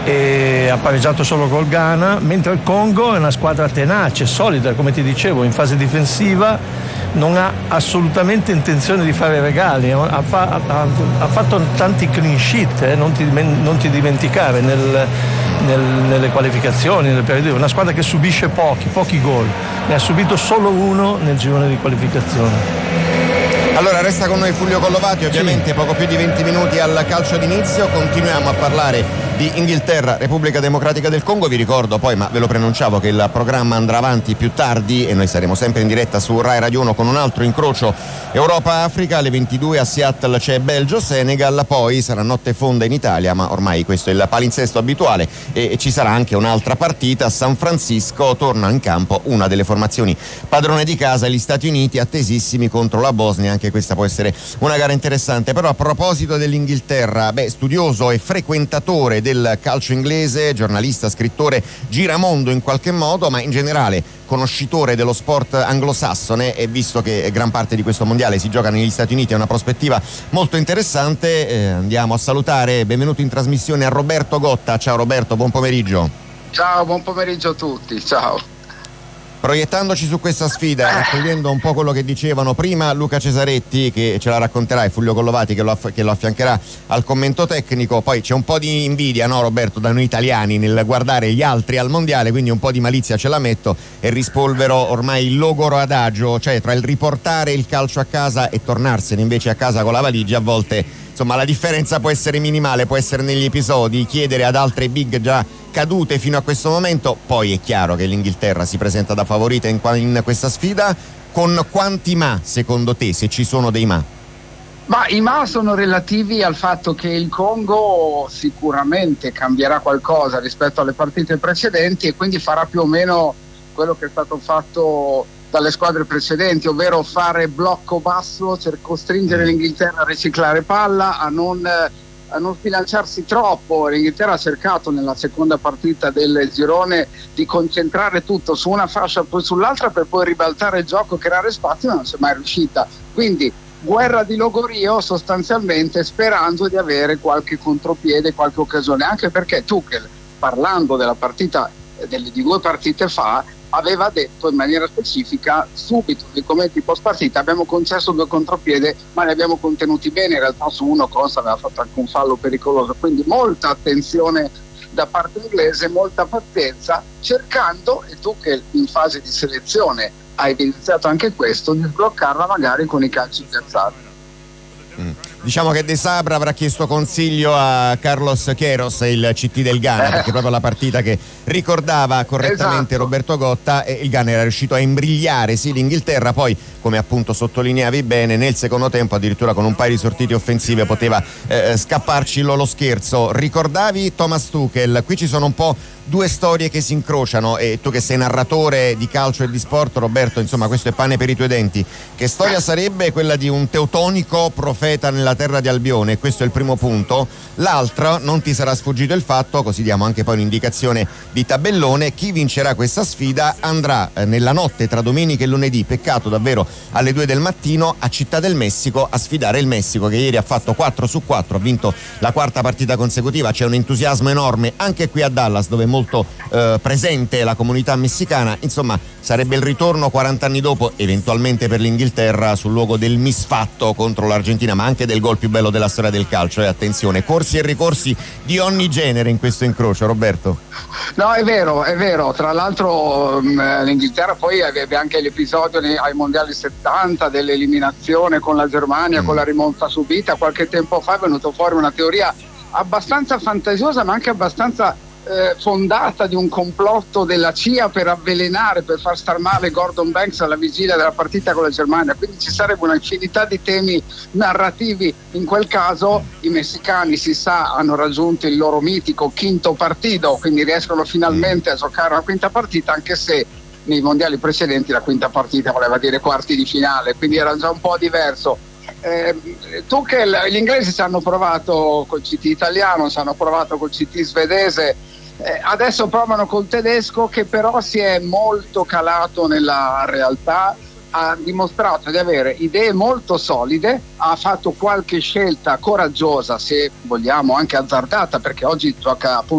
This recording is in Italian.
e ha pareggiato solo col Ghana, mentre il Congo è una squadra tenace, solida, come ti dicevo, in fase difensiva non ha assolutamente intenzione di fare regali, ha fatto tanti clean sheet, non ti dimenticare nelle qualificazioni, nel periodo. Una squadra che subisce pochi gol, ne ha subito solo uno nel girone di qualificazione. Allora resta con noi Fulvio Collovati, ovviamente poco più di 20 minuti al calcio d'inizio, continuiamo a parlare di Inghilterra, Repubblica Democratica del Congo. Vi ricordo poi, ma ve lo preannunciavo, che il programma andrà avanti più tardi e noi saremo sempre in diretta su Rai Radio 1 con un altro incrocio Europa-Africa. Alle 22 a Seattle c'è Belgio-Senegal, poi sarà notte fonda in Italia, ma ormai questo è il palinsesto abituale, e ci sarà anche un'altra partita a San Francisco. Torna in campo una delle formazioni padrone di casa, gli Stati Uniti, attesissimi contro la Bosnia. Anche questa può essere una gara interessante. Però a proposito dell'Inghilterra, studioso e frequentatore del calcio inglese, giornalista, scrittore, giramondo in qualche modo, ma in generale conoscitore dello sport anglosassone, e visto che gran parte di questo mondiale si gioca negli Stati Uniti è una prospettiva molto interessante. Andiamo a salutare, benvenuto in trasmissione, a Roberto Gotta. Ciao Roberto, buon pomeriggio. Ciao, buon pomeriggio a tutti, ciao. Proiettandoci su questa sfida, raccogliendo un po' quello che dicevano prima Luca Cesaretti, che ce la racconterà, e Fulvio Collovati che lo affiancherà al commento tecnico, poi c'è un po' di invidia, no Roberto, da noi italiani nel guardare gli altri al mondiale, quindi un po' di malizia ce la metto e rispolvero ormai il logoro adagio, cioè tra il riportare il calcio a casa e tornarsene invece a casa con la valigia. A volte insomma la differenza può essere minimale, può essere negli episodi, chiedere ad altre big già cadute fino a questo momento. Poi è chiaro che l'Inghilterra si presenta da favorita in questa sfida. Con quanti ma, secondo te, se ci sono dei ma? Ma i ma sono relativi al fatto che il Congo sicuramente cambierà qualcosa rispetto alle partite precedenti e quindi farà più o meno quello che è stato fatto dalle squadre precedenti, ovvero fare blocco basso, costringere l'Inghilterra a riciclare palla, a non sbilanciarsi troppo. L'Inghilterra ha cercato nella seconda partita del girone di concentrare tutto su una fascia poi sull'altra per poi ribaltare il gioco, creare spazio, ma non si è mai riuscita. Quindi guerra di logorio sostanzialmente, sperando di avere qualche contropiede, qualche occasione, anche perché Tuchel, parlando della partita di 2 partite fa, aveva detto in maniera specifica subito nei commenti post partita: abbiamo concesso 2 contropiede ma li abbiamo contenuti bene. In realtà su uno Costa aveva fatto anche un fallo pericoloso, quindi molta attenzione da parte inglese, molta pazienza, cercando, e tu che in fase di selezione hai evidenziato anche questo, di sbloccarla magari con i calci piazzati. Diciamo che De Sabra avrà chiesto consiglio a Carlos Queiroz, il CT del Ghana, perché proprio la partita che ricordava correttamente Roberto Gotta, e il Ghana era riuscito a imbrigliare sì l'Inghilterra, poi come appunto sottolineavi bene nel secondo tempo addirittura con un paio di sortite offensive poteva scapparci lo scherzo. Ricordavi Thomas Tuchel, qui ci sono un po' 2 storie che si incrociano, e tu che sei narratore di calcio e di sport, Roberto, insomma questo è pane per i tuoi denti. Che storia sarebbe quella di un teutonico profeta nella terra di Albione? Questo è il primo punto. L'altro, non ti sarà sfuggito il fatto, così diamo anche poi un'indicazione di tabellone: chi vincerà questa sfida andrà nella notte tra domenica e lunedì, peccato davvero alle 2 del mattino, a Città del Messico a sfidare il Messico, che ieri ha fatto 4-4, ha vinto la 4ª partita consecutiva. C'è un entusiasmo enorme anche qui a Dallas, dove è molto presente la comunità messicana. Insomma sarebbe il ritorno 40 anni dopo, eventualmente per l'Inghilterra, sul luogo del misfatto contro l'Argentina, ma anche del gol più bello della storia del calcio. E attenzione, corsi e ricorsi di ogni genere in questo incrocio, Roberto. No, è vero. Tra l'altro l'Inghilterra poi aveva anche l'episodio ai mondiali 70 dell'eliminazione con la Germania, con la rimonta subita. Qualche tempo fa è venuto fuori una teoria abbastanza fantasiosa ma anche abbastanza fondata, di un complotto della CIA per avvelenare, per far star male Gordon Banks alla vigilia della partita con la Germania. Quindi ci sarebbe una infinità di temi narrativi. In quel caso i messicani, si sa, hanno raggiunto il loro mitico 5º partito, quindi riescono finalmente a giocare una 5ª partita, anche se nei mondiali precedenti la 5ª partita voleva dire quarti di finale, quindi era già un po' diverso. Tuchel, gli inglesi ci hanno provato col CT italiano, ci hanno provato col CT svedese, adesso provano col tedesco, che però si è molto calato nella realtà, ha dimostrato di avere idee molto solide, ha fatto qualche scelta coraggiosa, se vogliamo anche azzardata, perché oggi gioca appunto